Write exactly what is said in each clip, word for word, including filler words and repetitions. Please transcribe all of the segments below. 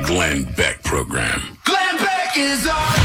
Glenn Beck program. Glenn Beck is on.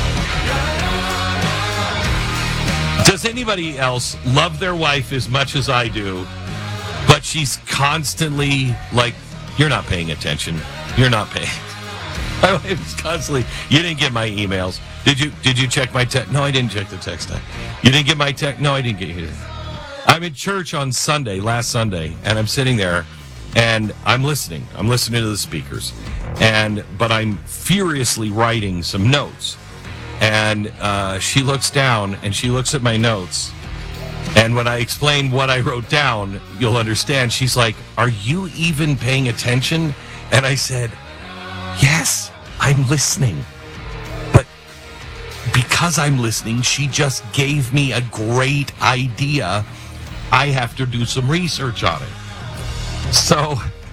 Does anybody else love their wife as much as I do, but she's constantly like, you're not paying attention. You're not paying. My wife is constantly, you didn't get my emails. Did you Did you check my text? No, I didn't check the text. You didn't get my text? No, I didn't get it. I'm in church on Sunday, last Sunday, and I'm sitting there, and I'm listening. I'm listening to the speakers, and but I'm furiously writing some notes. And uh, she looks down, and she looks at my notes. And when I explain what I wrote down, you'll understand. She's like, are you even paying attention? And I said, yes, I'm listening. But because I'm listening, she just gave me a great idea. I have to do some research on it. So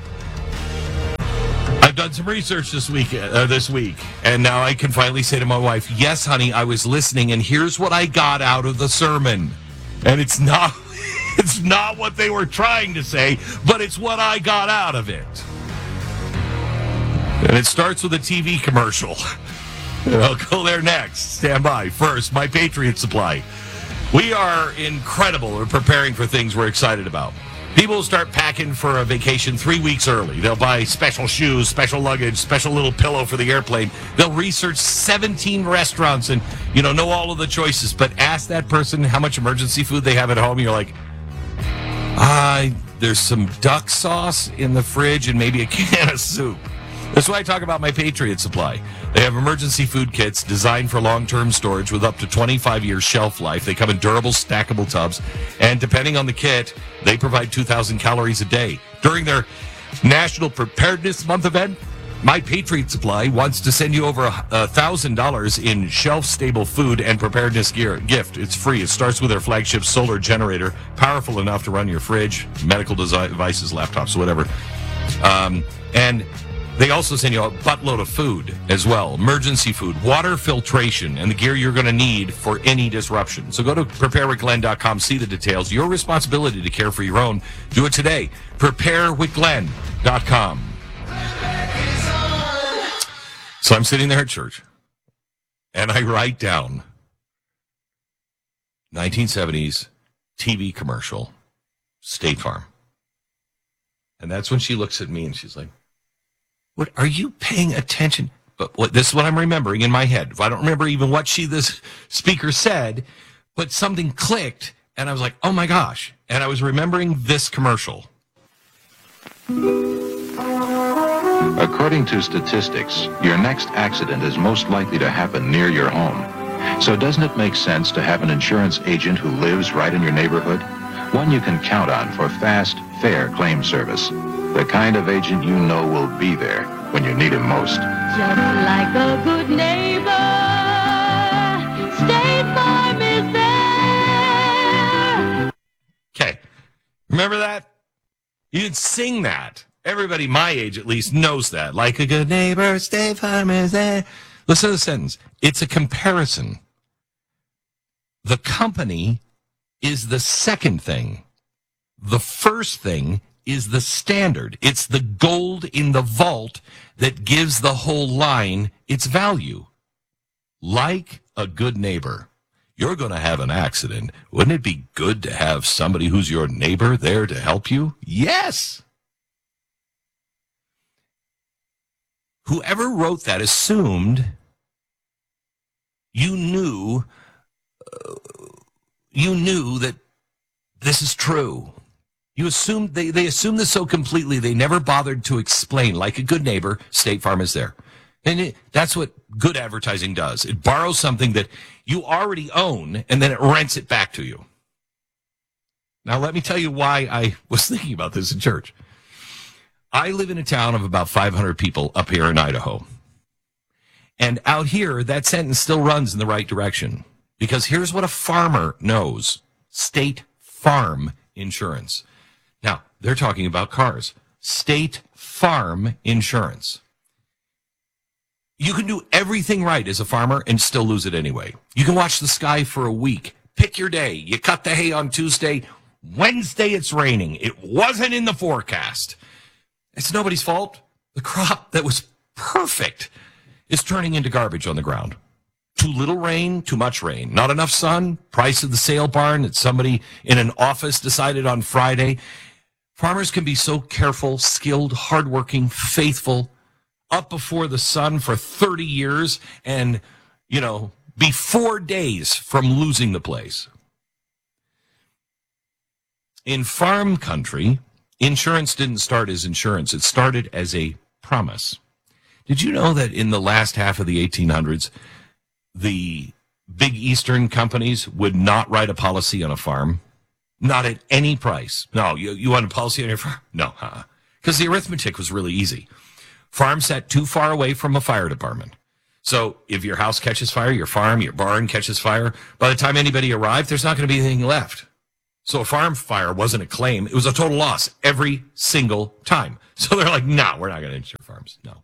I've done some research this week, uh, this week, and now I can finally say to my wife, yes, honey, I was listening, and here's what I got out of the sermon. And it's not, it's not what they were trying to say, but it's what I got out of it. And it starts with a T V commercial. And I'll go there next. Stand by. First, My Patriot Supply. We are incredible. We're preparing for things we're excited about. People will start packing for a vacation three weeks early. They'll buy special shoes, special luggage, special little pillow for the airplane. They'll research seventeen restaurants and, you know, know all of the choices. But ask that person how much emergency food they have at home. You're like, ah, there's some duck sauce in the fridge and maybe a can of soup. That's why I talk about My Patriot Supply. They have emergency food kits designed for long-term storage with up to twenty-five years shelf life. They come in durable, stackable tubs. And depending on the kit, they provide two thousand calories a day. During their National Preparedness Month event, My Patriot Supply wants to send you over one thousand dollars in shelf-stable food and preparedness gear gift. It's free. It starts with their flagship solar generator, powerful enough to run your fridge, medical devices, laptops, whatever. Um, and... They also send you a buttload of food as well, emergency food, water filtration, and the gear you're going to need for any disruption. So go to prepare with glenn dot com, see the details. Your responsibility to care for your own. Do it today. prepare with glenn dot com. So I'm sitting there at church, and I write down nineteen seventies T V commercial, State Farm. And that's when she looks at me, and she's like, what are you paying attention? But what, this is what I'm remembering in my head. I don't remember even what she, this speaker said, but something clicked, and I was like, oh my gosh. And I was remembering this commercial. According to statistics, your next accident is most likely to happen near your home. So doesn't it make sense to have an insurance agent who lives right in your neighborhood? One you can count on for fast, fair claim service. The kind of agent you know will be there when you need him most. Just like a good neighbor, State Farm is there. Okay. Remember that? You didn't sing that. Everybody my age at least knows that. Like a good neighbor, State Farm is there. Listen to the sentence. It's a comparison. The company is the second thing. The first thing is the standard. It's the gold in the vault that gives the whole line its value. Like a good neighbor. You're going to have an accident. Wouldn't it be good to have somebody who's your neighbor there to help you? Yes. Whoever wrote that assumed you knew, uh, you knew that this is true. You assumed they, they assumed this so completely they never bothered to explain. Like a good neighbor, State Farm is there. And it, that's what good advertising does. It borrows something that you already own and then it rents it back to you. Now, let me tell you why I was thinking about this in church. I live in a town of about five hundred people up here in Idaho. And out here, that sentence still runs in the right direction. Because here's what a farmer knows. State Farm Insurance. Now, they're talking about cars. State Farm Insurance. You can do everything right as a farmer and still lose it anyway. You can watch the sky for a week. Pick your day. You cut the hay on Tuesday. Wednesday, it's raining. It wasn't in the forecast. It's nobody's fault. The crop that was perfect, is turning into garbage on the ground. Too little rain, too much rain. Not enough sun, price of the sale barn that somebody in an office decided on Friday. Farmers can be so careful, skilled, hardworking, faithful, up before the sun for thirty years and, you know, be four days from losing the place. In farm country, insurance didn't start as insurance. It started as a promise. Did you know that in the last half of the eighteen hundreds, the big Eastern companies would not write a policy on a farm? Not at any price. No, you, you want a policy on your farm? No, because uh-uh. the arithmetic was really easy. Farm sat too far away from a fire department. So if your house catches fire, your farm, your barn catches fire, by the time anybody arrived, there's not going to be anything left. So a farm fire wasn't a claim. It was a total loss every single time. So they're like, no, we're not going to insure farms. No.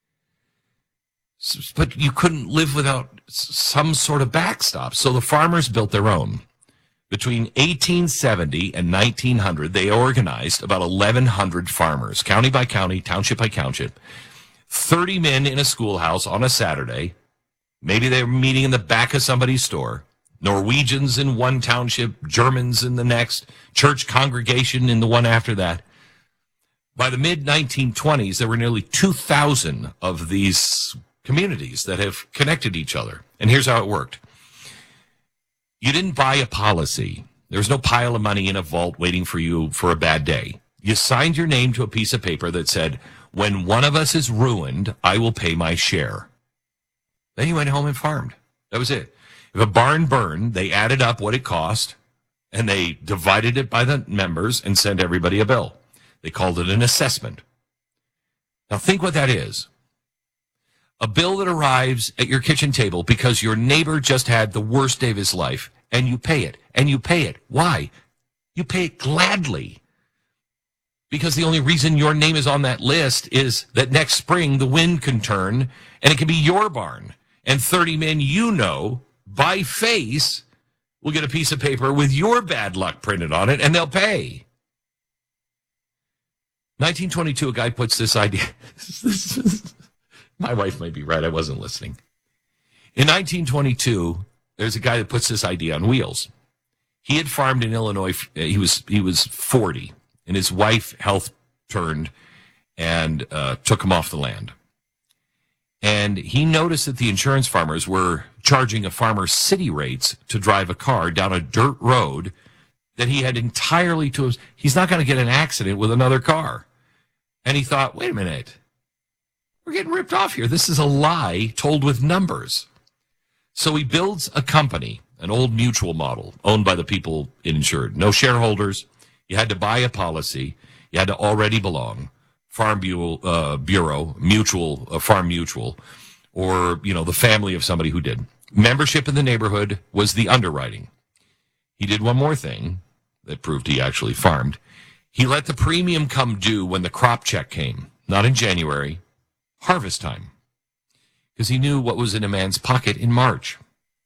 But you couldn't live without some sort of backstop. So the farmers built their own. Between eighteen seventy and nineteen hundred, they organized about eleven hundred farmers, county by county, township by township, thirty men in a schoolhouse on a Saturday. Maybe they were meeting in the back of somebody's store. Norwegians in one township, Germans in the next, church congregation in the one after that. By the mid nineteen twenties, there were nearly two thousand of these communities that have connected each other. And here's how it worked. You didn't buy a policy. There was no pile of money in a vault waiting for you for a bad day. You signed your name to a piece of paper that said, when one of us is ruined, I will pay my share. Then you went home and farmed. That was it. If a barn burned, they added up what it cost, and they divided it by the members and sent everybody a bill. They called it an assessment. Now think what that is. A bill that arrives at your kitchen table because your neighbor just had the worst day of his life, and you pay it, and you pay it. Why? You pay it gladly. Because the only reason your name is on that list is that next spring the wind can turn, and it can be your barn. And thirty men you know, by face, will get a piece of paper with your bad luck printed on it, and they'll pay. nineteen twenty-two, a guy puts this idea... My wife might be right. I wasn't listening. In nineteen twenty-two, there's a guy that puts this idea on wheels. He had farmed in Illinois. He was he was forty, and his wife health turned and uh, took him off the land. And he noticed that the insurance farmers were charging a farmer city rates to drive a car down a dirt road that he had entirely to his. He's not going to get an accident with another car. And he thought, wait a minute. We're getting ripped off here. This is a lie told with numbers. So he builds a company, an old mutual model, owned by the people it insured. No shareholders. You had to buy a policy. You had to already belong. Farm Bureau, uh, Bureau Mutual, uh, Farm Mutual, or, you know, the family of somebody who did. Membership in the neighborhood was the underwriting. He did one more thing that proved he actually farmed. He let the premium come due when the crop check came, not in January. Harvest time, because he knew what was in a man's pocket in March.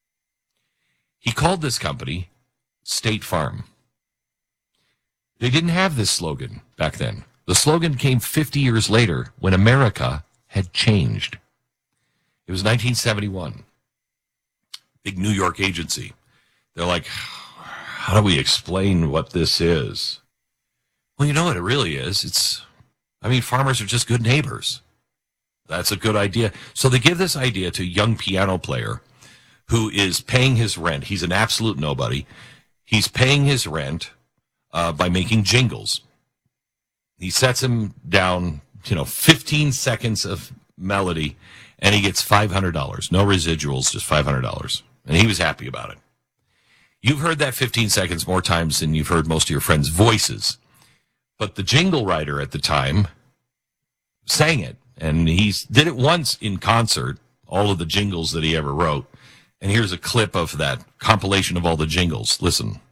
He called this company State Farm. They didn't have this slogan back then. The slogan came fifty years later when America had changed. It was nineteen seventy-one. Big New York agency. They're like, how do we explain what this is? Well, you know what it really is. It's, I mean, farmers are just good neighbors. That's a good idea. So they give this idea to a young piano player who is paying his rent. He's an absolute nobody. He's paying his rent uh, by making jingles. He sets him down, you know, fifteen seconds of melody, and he gets five hundred dollars. No residuals, just five hundred dollars. And he was happy about it. You've heard that fifteen seconds more times than you've heard most of your friends' voices. But the jingle writer at the time sang it. And he did it once in concert, all of the jingles that he ever wrote. And here's a clip of that compilation of all the jingles. Listen.